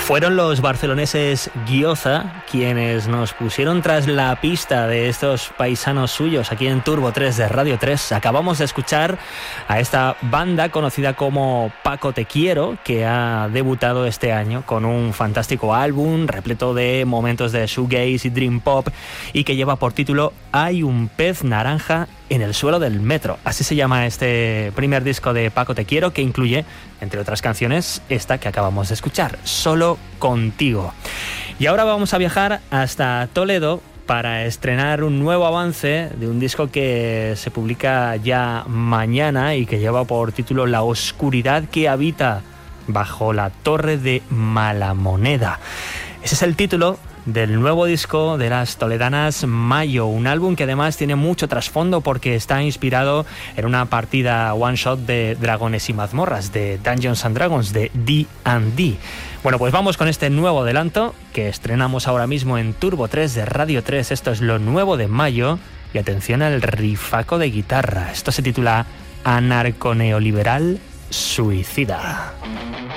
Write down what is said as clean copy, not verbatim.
Fueron los barceloneses Gioza quienes nos pusieron tras la pista de estos paisanos suyos aquí en Turbo 3 de Radio 3. Acabamos de escuchar a esta banda conocida como Paco Te Quiero, que ha debutado este año con un fantástico álbum repleto de momentos de shoegaze y dream pop y que lleva por título Hay un pez naranja en el suelo del metro. Así se llama este primer disco de Paco Te Quiero, que incluye, entre otras canciones, esta que acabamos de escuchar, Solo Contigo. Y ahora vamos a viajar hasta Toledo para estrenar un nuevo avance de un disco que se publica ya mañana y que lleva por título La oscuridad que habita bajo la torre de Malamoneda. Ese es el título del nuevo disco de las toledanas Mayo, un álbum que además tiene mucho trasfondo porque está inspirado en una partida one shot de Dragones y Mazmorras, de Dungeons and Dragons, de D&D. Bueno, pues vamos con este nuevo adelanto que estrenamos ahora mismo en Turbo 3 de Radio 3. Esto es lo nuevo de Mayo y atención al rifaco de guitarra. Esto se titula Anarconeoliberal Suicida.